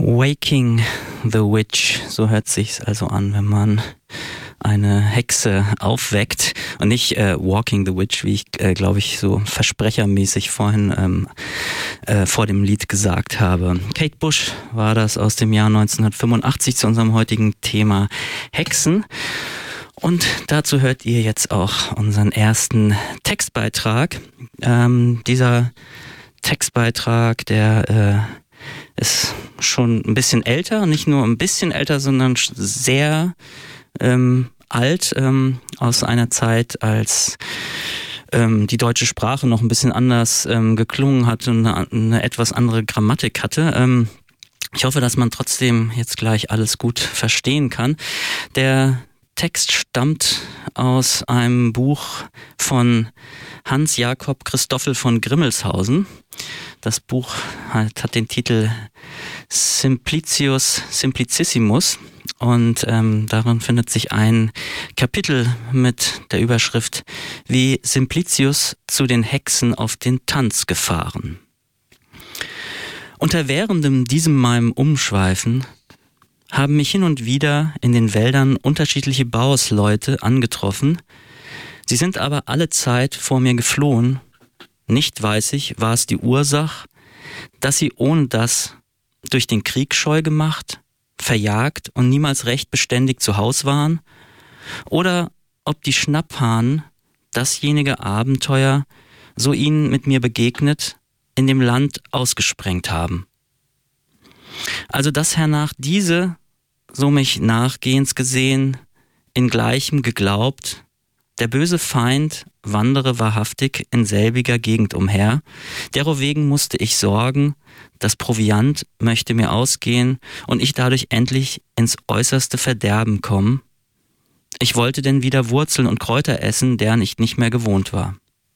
Waking the Witch, so hört sich's also an, wenn man eine Hexe aufweckt und nicht Walking the Witch, wie ich glaube ich so versprechermäßig vorhin vor dem Lied gesagt habe. Kate Bush war das aus dem Jahr 1985 zu unserem heutigen Thema Hexen. Und dazu hört ihr jetzt auch unseren ersten Textbeitrag. Dieser Textbeitrag, der ist schon ein bisschen älter, nicht nur ein bisschen älter, sondern sehr alt, aus einer Zeit, als die deutsche Sprache noch ein bisschen anders geklungen hat und eine etwas andere Grammatik hatte. Ich hoffe, dass man trotzdem jetzt gleich alles gut verstehen kann. Der Text stammt aus einem Buch von Hans Jakob Christoffel von Grimmelshausen. Das Buch hat den Titel Simplicius Simplicissimus und darin findet sich ein Kapitel mit der Überschrift Wie Simplicius zu den Hexen auf den Tanz gefahren. Unter währendem diesem meinem Umschweifen haben mich hin und wieder in den Wäldern unterschiedliche Bauersleute angetroffen. Sie sind aber allezeit vor mir geflohen. Nicht weiß ich, war es die Ursache, dass sie ohne das durch den Krieg scheu gemacht, verjagt und niemals recht beständig zu Haus waren, oder ob die Schnapphahn dasjenige Abenteuer, so ihnen mit mir begegnet, in dem Land ausgesprengt haben. Also dass hernach diese, so mich nachgehends gesehen, in Gleichem geglaubt, der böse Feind wandere wahrhaftig in selbiger Gegend umher, derowegen musste ich sorgen, das Proviant möchte mir ausgehen und ich dadurch endlich ins äußerste Verderben kommen. Ich wollte denn wieder Wurzeln und Kräuter essen, deren ich nicht mehr gewohnt war.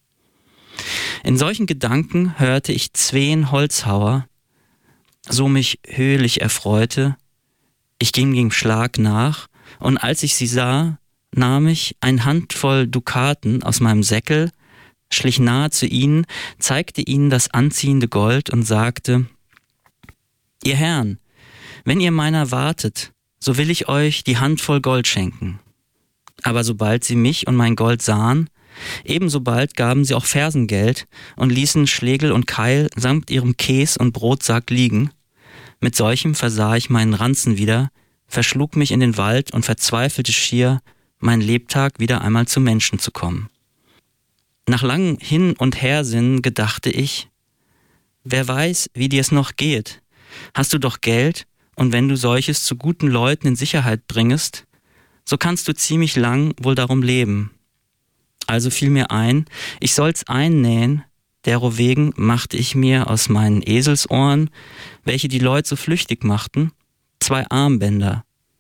In solchen Gedanken hörte ich zween Holzhauer, so mich höhlich erfreute. Ich ging dem Schlag nach, und als ich sie sah, nahm ich ein Handvoll Dukaten aus meinem Säckel, schlich nahe zu ihnen, zeigte ihnen das anziehende Gold und sagte: Ihr Herren, wenn ihr meiner wartet, so will ich euch die Handvoll Gold schenken. Aber sobald sie mich und mein Gold sahen, ebensobald gaben sie auch Fersengeld und ließen Schlegel und Keil samt ihrem Käs und Brotsack liegen. Mit solchem versah ich meinen Ranzen wieder, verschlug mich in den Wald und verzweifelte schier, mein Lebtag wieder einmal zu Menschen zu kommen. Nach langem Hin- und Hersinnen gedachte ich: Wer weiß, wie dir es noch geht? Hast du doch Geld, und wenn du solches zu guten Leuten in Sicherheit bringest, so kannst du ziemlich lang wohl darum leben. Also fiel mir ein, ich soll's einnähen, derowegen machte ich mir aus meinen Eselsohren, welche die Leute so flüchtig machten, 2 Armbänder.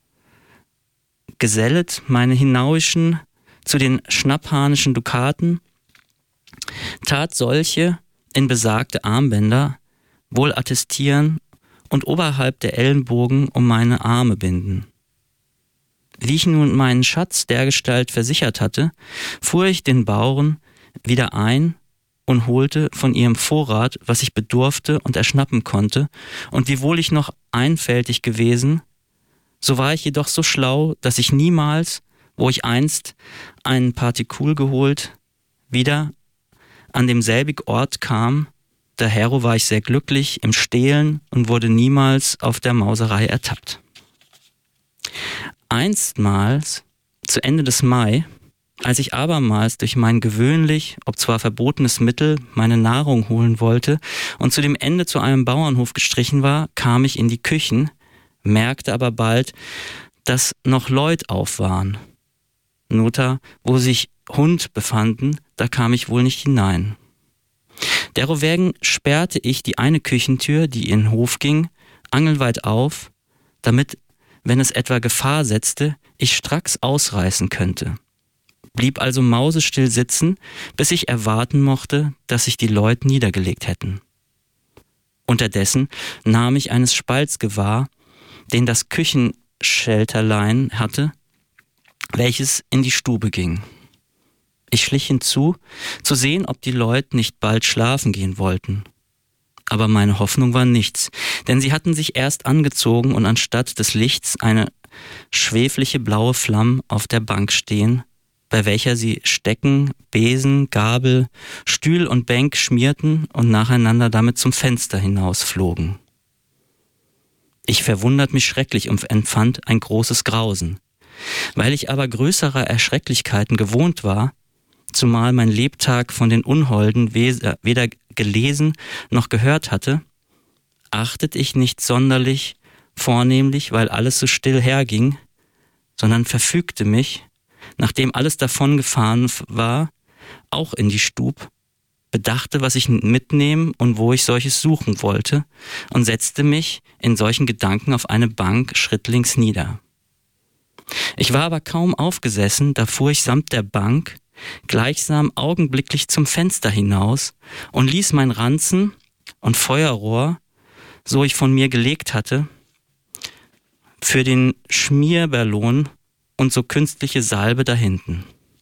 Gesellet meine hinauischen zu den schnapphahnischen Dukaten, tat solche in besagte Armbänder wohl attestieren und oberhalb der Ellenbogen um meine Arme binden. Wie ich nun meinen Schatz dergestalt versichert hatte, fuhr ich den Bauern wieder ein und holte von ihrem Vorrat, was ich bedurfte und erschnappen konnte, und wiewohl ich noch einfältig gewesen, so war ich jedoch so schlau, dass ich niemals, wo ich einst einen Partikul geholt, wieder an demselbigen Ort kam. Dahero war ich sehr glücklich im Stehlen und wurde niemals auf der Mauserei ertappt. Einstmals, zu Ende des Mai, als ich abermals durch mein gewöhnlich, ob zwar verbotenes Mittel, meine Nahrung holen wollte und zu dem Ende zu einem Bauernhof gestrichen war, kam ich in die Küchen, merkte aber bald, dass noch Leut auf waren. Nota, wo sich Hund befanden, da kam ich wohl nicht hinein. Derowegen sperrte ich die eine Küchentür, die in den Hof ging, angelweit auf, damit, wenn es etwa Gefahr setzte, ich stracks ausreißen könnte. Blieb also mausestill sitzen, bis ich erwarten mochte, dass sich die Leute niedergelegt hätten. Unterdessen nahm ich eines Spalts gewahr, den das Küchenschälterlein hatte, welches in die Stube ging. Ich schlich hinzu, zu sehen, ob die Leute nicht bald schlafen gehen wollten. Aber meine Hoffnung war nichts, denn sie hatten sich erst angezogen und anstatt des Lichts eine schwefliche blaue Flamme auf der Bank stehen, bei welcher sie Stecken, Besen, Gabel, Stühl und Bänk schmierten und nacheinander damit zum Fenster hinausflogen. Ich verwundert mich schrecklich und empfand ein großes Grausen. Weil ich aber größerer Erschrecklichkeiten gewohnt war, zumal mein Lebtag von den Unholden weder gelesen noch gehört hatte, achtet ich nicht sonderlich vornehmlich, weil alles so still herging, sondern verfügte mich, nachdem alles davongefahren war, auch in die Stub, bedachte, was ich mitnehmen und wo ich solches suchen wollte und setzte mich in solchen Gedanken auf eine Bank schrittlings nieder. Ich war aber kaum aufgesessen, da fuhr ich samt der Bank gleichsam augenblicklich zum Fenster hinaus und ließ mein Ranzen und Feuerrohr, so ich von mir gelegt hatte, für den Schmierballon und so künstliche Salbe dahinten.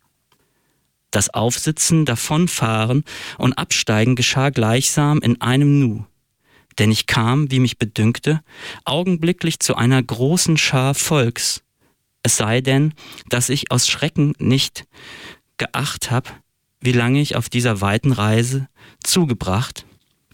Das Aufsitzen, Davonfahren und Absteigen geschah gleichsam in einem Nu, denn ich kam, wie mich bedünkte, augenblicklich zu einer großen Schar Volks, es sei denn, dass ich aus Schrecken nicht geacht hab, wie lange ich auf dieser weiten Reise zugebracht.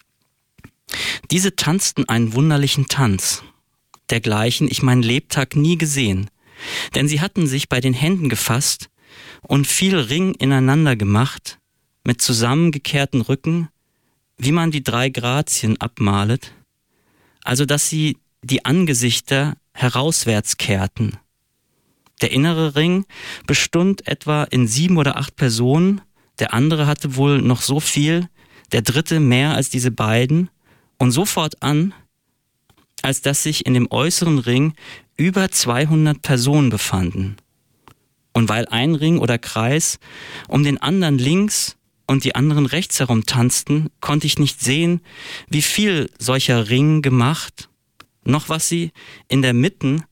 Diese tanzten einen wunderlichen Tanz, dergleichen ich meinen Lebtag nie gesehen, denn sie hatten sich bei den Händen gefasst und viel Ring ineinander gemacht, mit zusammengekehrten Rücken, wie man die 3 Grazien abmalet, also dass sie die Angesichter herauswärts kehrten. Der innere Ring bestund etwa in 7 oder 8 Personen, der andere hatte wohl noch so viel, der dritte mehr als diese beiden, und so fortan, als dass sich in dem äußeren Ring über 200 Personen befanden. Und weil ein Ring oder Kreis um den anderen links und die anderen rechts herum tanzten, konnte ich nicht sehen, wie viel solcher Ring gemacht, noch was sie in der Mitte,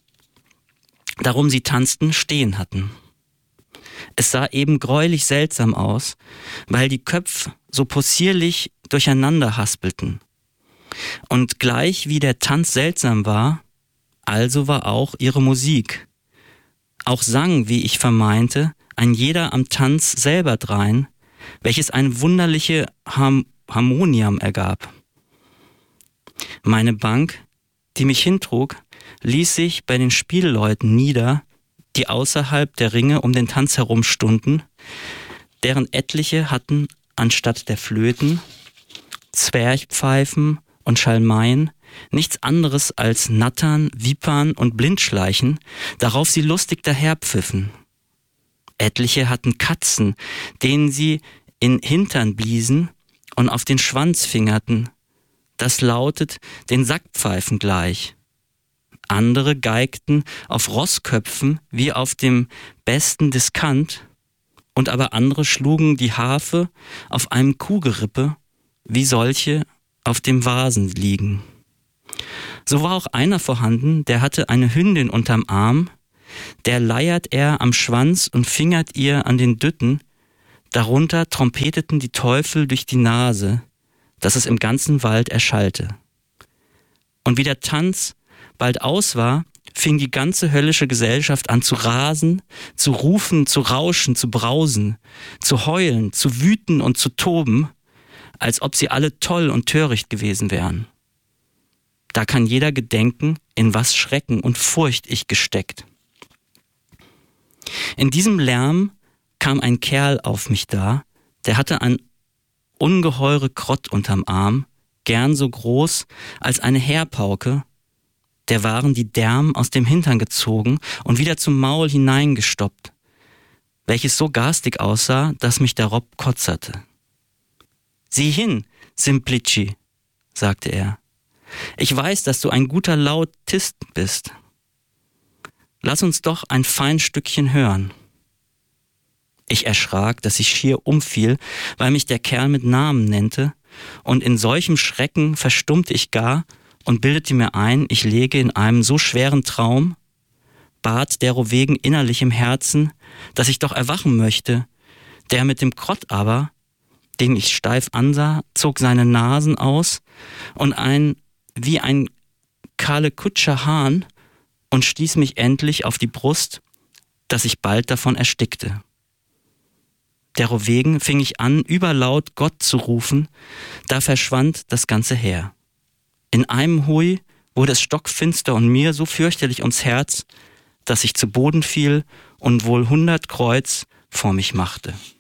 darum sie tanzten, stehen hatten. Es sah eben greulich seltsam aus, weil die Köpfe so possierlich durcheinander haspelten. Und gleich wie der Tanz seltsam war, also war auch ihre Musik. Auch sang, wie ich vermeinte, ein jeder am Tanz selber drein, welches eine wunderliche Harmoniam ergab. Meine Bank, die mich hintrug, ließ sich bei den Spielleuten nieder, die außerhalb der Ringe um den Tanz herum stunden, deren etliche hatten anstatt der Flöten, Zwerchpfeifen und Schalmeien nichts anderes als Nattern, Vipern und Blindschleichen, darauf sie lustig daherpfiffen. Etliche hatten Katzen, denen sie in Hintern bliesen und auf den Schwanz fingerten, das lautet den Sackpfeifen gleich. Andere geigten auf Rossköpfen wie auf dem besten Diskant, und aber andere schlugen die Harfe auf einem Kuhgerippe, wie solche auf dem Vasen liegen. So war auch einer vorhanden, der hatte eine Hündin unterm Arm, der leiert er am Schwanz und fingert ihr an den Dütten, darunter trompeteten die Teufel durch die Nase, dass es im ganzen Wald erschallte. Und wie der Tanz bald aus war, fing die ganze höllische Gesellschaft an zu rasen, zu rufen, zu rauschen, zu brausen, zu heulen, zu wüten und zu toben, als ob sie alle toll und töricht gewesen wären. Da kann jeder gedenken, in was Schrecken und Furcht ich gesteckt. In diesem Lärm kam ein Kerl auf mich da, der hatte ein ungeheure Krott unterm Arm, gern so groß als eine Heerpauke, der waren die Därm aus dem Hintern gezogen und wieder zum Maul hineingestoppt, welches so garstig aussah, dass mich der Rob kotzerte. »Sieh hin, Simplici«, sagte er. »Ich weiß, dass du ein guter Lautist bist. Lass uns doch ein fein Stückchen hören.« Ich erschrak, dass ich schier umfiel, weil mich der Kerl mit Namen nennte, und in solchem Schrecken verstummte ich gar und bildete mir ein, ich läge in einem so schweren Traum, bat derowegen innerlich im Herzen, dass ich doch erwachen möchte, der mit dem Krott aber, den ich steif ansah, zog seine Nasen aus und wie ein kahle Kutscher Hahn und stieß mich endlich auf die Brust, dass ich bald davon erstickte. Derowegen fing ich an, überlaut Gott zu rufen, da verschwand das ganze Heer. In einem Hui wurde es stockfinster und mir so fürchterlich ums Herz, dass ich zu Boden fiel und wohl 100 Kreuz vor mich machte.